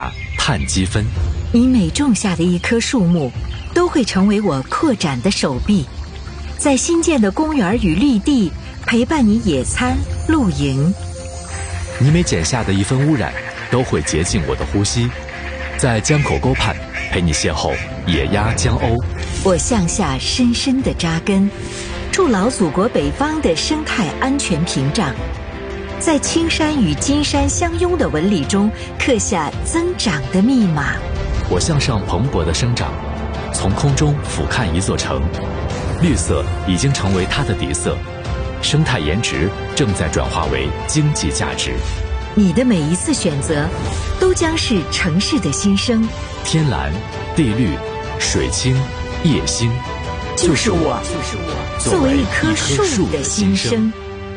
碳积分。 你每种下的一棵树木，都会成为我扩展的手臂，在新建的公园与绿地陪伴你野餐、露营。 你每剪下的一分污染，都会洁净我的呼吸，在江口沟畔陪你邂逅野鸭、江鸥。 我向下深深地扎根，筑牢祖国北方的生态安全屏障，在青山与金山相拥的纹理中刻下增长的密码。 我向上蓬勃的生长，从空中俯瞰一座城，绿色已经成为它的底色，生态颜值正在转化为经济价值。 你的每一次选择，都将是城市的新生。 天蓝、地绿、水清、夜星， 就是我作为一棵树的新生。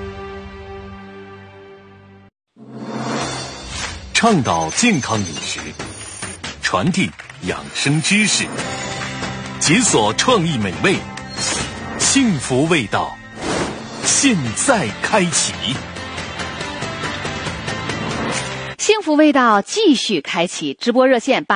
倡导健康饮食，传递养生知识，解锁创意美味，幸福味道，现在开启。 幸福味道继续开启，直播热线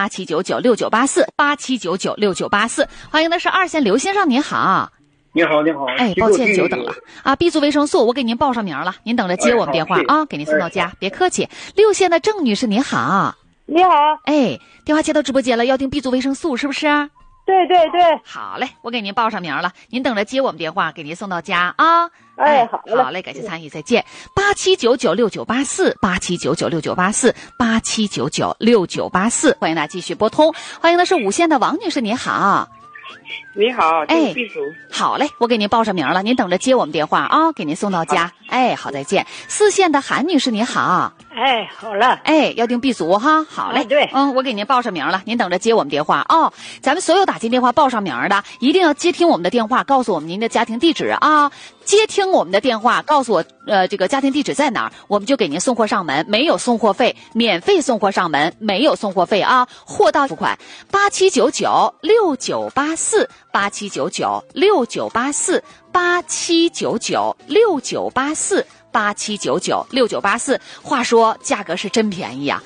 87996984，87996984，欢迎的是2线刘先生，您好。 你好，你好。 哎，抱歉久等了啊！B 族维生素我给您报上名了，您等着接我们电话啊，给您送到家，别客气。6线的郑女士您好。 你好。 哎，电话接到直播间了，要订 B 族维生素是不是？ 对对对。 好嘞，我给您报上名了，您等着接我们电话，给您送到家啊。 哎，好嘞， 好嘞，感谢参与，再见。87996984，87996984，87996984，欢迎大家继续拨通。欢迎的是5线的王女士，您好。 你好， 哎，好嘞，我给您报上名了，您等着接我们电话啊，给您送到家。哎，好，再见。4线的韩女士，您好。 哎，好了。 哎，要订 B 族哈，好嘞。 对， 我给您报上名了，您等着接我们电话哦。咱们所有打进电话报上名的，一定要接听我们的电话，告诉我们您的家庭地址啊。接听我们的电话，告诉我这个家庭地址在哪儿，我们就给您送货上门，没有送货费，免费送货上门，没有送货费啊，货到付款。87996984，87996984，87996984。话说价格是真便宜啊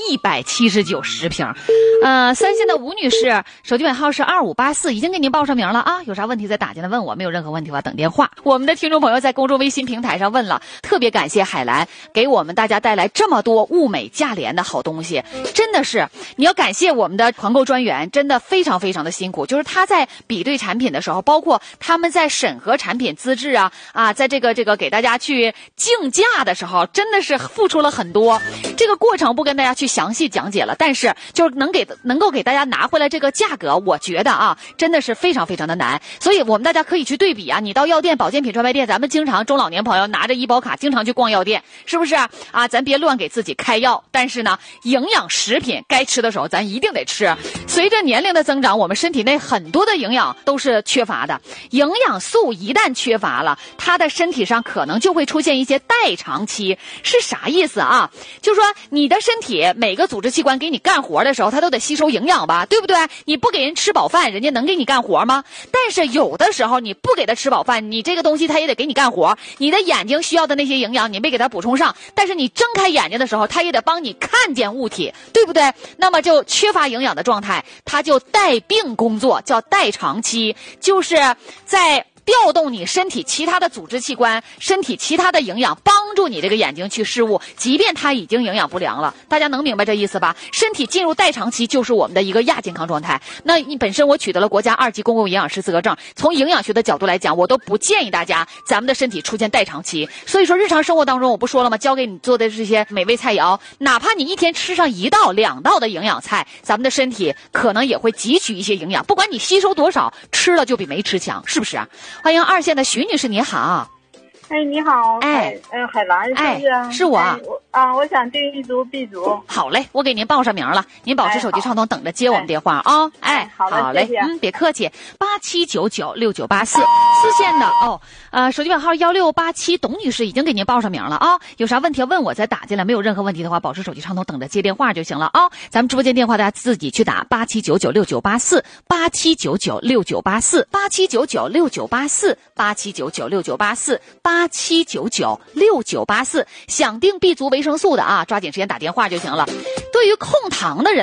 ，17910瓶。3线的吴女士，手机尾号是2584，已经给您报上名了啊。有啥问题再打进来问我，没有任何问题的话等电话。我们的听众朋友在公众微信平台上问了，特别感谢海蓝给我们大家带来这么多物美价廉的好东西，真的是你要感谢我们的团购专员，真的非常非常的辛苦。就是他在比对产品的时候，包括他们在审核产品资质在这个给大家去竞价的时候，真的是付出了很多。这个过程不跟大家去详细讲解了，但是就是能够给大家拿回来这个价格，我觉得真的是非常非常的难。所以我们大家可以去对比你到药店、保健品专卖店，咱们经常中老年朋友拿着医保卡经常去逛药店，是不是咱别乱给自己开药，但是呢营养食品该吃的时候咱一定得吃。随着年龄的增长，我们身体内很多的营养都是缺乏的，营养素一旦缺乏了，它的身体上可能就会出现一些代偿期。是啥意思啊？就是说你的身体每个组织器官给你干活的时候，它都得吸收营养吧，对不对？你不给人吃饱饭，人家能给你干活吗？但是有的时候你不给他吃饱饭，你这个东西他也得给你干活。你的眼睛需要的那些营养你没给他补充上，但是你睁开眼睛的时候，他也得帮你看见物体，对不对？那么就缺乏营养的状态，它就带病工作，叫代偿期，就是在调动你身体其他的组织器官，身体其他的营养，帮助你这个眼睛去视物，即便它已经营养不良了。大家能明白这意思吧？身体进入代偿期就是我们的一个亚健康状态。那你本身我取得了国家2级公共营养师资格证，从营养学的角度来讲，我都不建议大家咱们的身体出现代偿期。所以说日常生活当中我不说了吗？教给你做的这些美味菜肴，哪怕你一天吃上1道2道的营养菜，咱们的身体可能也会汲取一些营养，不管你吸收多少，吃了就比没吃强，是不是啊？欢迎2线的徐女士，你好。 哎，你好。 哎， 海兰是不是？ 是我。 我想订一组 B 组。 好嘞，我给您报上名了，您保持手机畅通，等着接我们电话啊。好嘞，别客气。87996984，4线的手机尾号1687，董女士已经给您报上名了啊。有啥问题要问我再打进来，没有任何问题的话，保持手机畅通，等着接电话就行了啊。咱们直播间电话大家自己去打87996984，87996984，87996984，87996984， 87996984，想订 B 族维生素的啊，抓紧时间打电话就行了。对于控糖的人